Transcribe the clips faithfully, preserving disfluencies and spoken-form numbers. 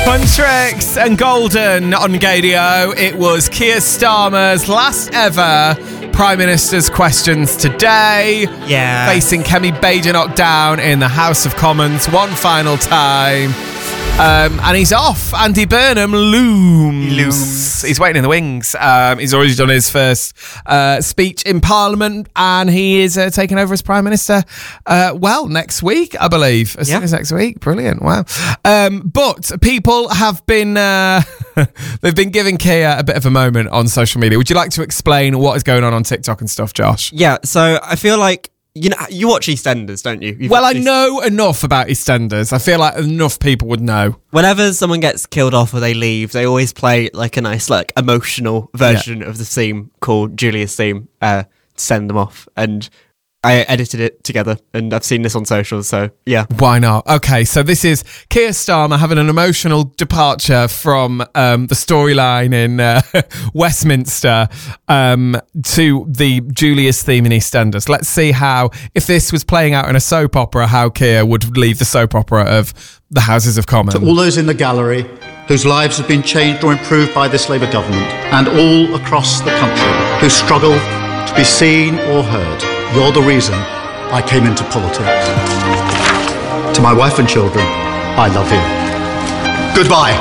Tricks and Golden on Gadio. It was Keir Starmer's last ever Prime Minister's Questions today. Yeah. Facing Kemi Badenoch down in the House of Commons one final time. Um, and he's off. Andy Burnham looms. He looms. He's waiting in the wings. Um, he's already done his first uh, speech in Parliament, and he is uh, taking over as Prime Minister, uh, well, next week, I believe. As yeah. soon as next week. Brilliant. Wow. Um, but people have been, uh, they've been giving Keir a bit of a moment on social media. Would you like to explain what is going on on TikTok and stuff, Josh? Yeah, so I feel like, you know, you watch EastEnders, don't you? You've well, I these... know enough about EastEnders. I feel like enough people would know. Whenever someone gets killed off or they leave, they always play like a nice, like, emotional version yeah. of the theme called Julia's theme uh, to send them off. And I edited it together, and I've seen this on socials, so yeah. Why not? Okay, so this is Keir Starmer having an emotional departure from um, the storyline in uh, Westminster um, to the Julia's theme in EastEnders. Let's see how, if this was playing out in a soap opera, how Keir would leave the soap opera of the Houses of Commons. To all those in the gallery whose lives have been changed or improved by this Labour government, and all across the country who struggle to be seen or heard, you're the reason I came into politics. To my wife and children, I love you. Goodbye.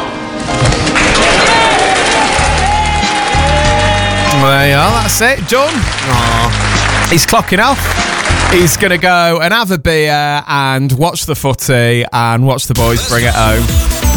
Well, there you are, that's it, done. Aww. He's clocking off. He's going to go and have a beer and watch the footy and watch the boys bring it home.